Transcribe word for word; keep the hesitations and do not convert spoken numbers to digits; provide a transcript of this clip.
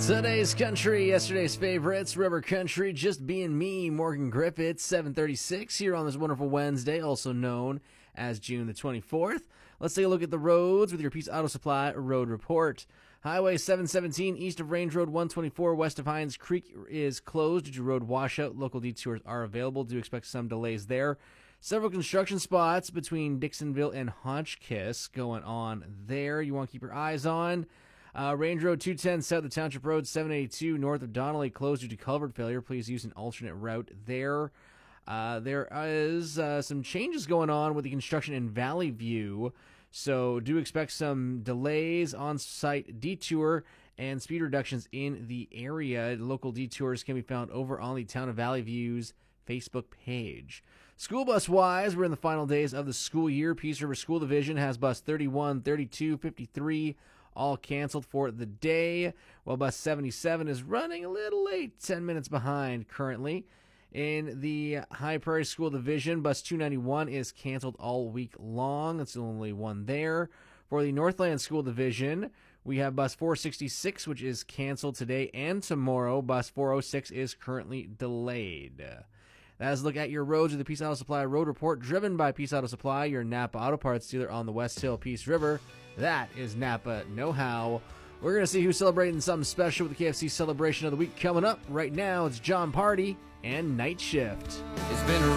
Today's country, yesterday's favorites, River Country, Just Being Me, Morgan Griffith, seven thirty-six here on this wonderful Wednesday, also known as June the twenty-fourth. Let's take a look at the roads with your Peace Auto Supply Road Report. Highway seven seventeen east of Range Road one twenty-four west of Hines Creek is closed due to road washout. Local detours are available. Do expect some delays there. Several construction spots between Dixonville and Hotchkiss going on there. You want to keep your eyes on. Uh, Range Road two ten south of Township Road seven eighty-two north of Donnelly closed due to culvert failure. Please use an alternate route there. Uh, there is uh, some changes going on with the construction in Valley View, so do expect some delays, on-site detour, and speed reductions in the area. Local detours can be found over on the Town of Valley View's Facebook page. School bus-wise, we're in the final days of the school year. Peace River School Division has bus thirty-one, thirty-two, fifty-three, all canceled for the day, while bus seventy-seven is running a little late, ten minutes behind currently. In the High Prairie School Division, bus two ninety-one is canceled all week long. It's the only one there. For the Northland School Division, we have bus four sixty-six, which is canceled today and tomorrow. Bus four oh six is currently delayed. That is a look at your roads with the Peace Auto Supply Road Report, driven by Peace Auto Supply, your Napa Auto Parts dealer on the West Hill Peace River. That is Napa Know-How. We're going to see who's celebrating something special with the K F C Celebration of the Week coming up. Right now, it's John Party and Night Shift. It's been